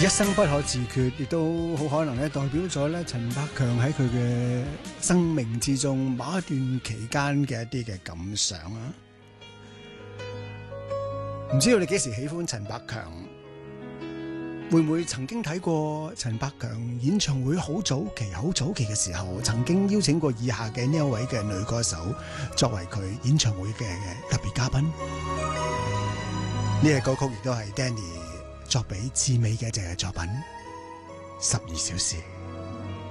一生不可自決，亦都好可能咧代表咗咧陳百強喺佢嘅生命之中某一段期間嘅一啲嘅感想啊！唔知道你幾時喜歡陳百強？會唔會曾經睇過陳百強演唱會好早期嘅時候，曾經邀請過以下嘅呢一位嘅女歌手作為佢演唱會嘅特別嘉賓？呢個歌曲亦都係 Danny 作俾志美嘅一隻作品《12小時》。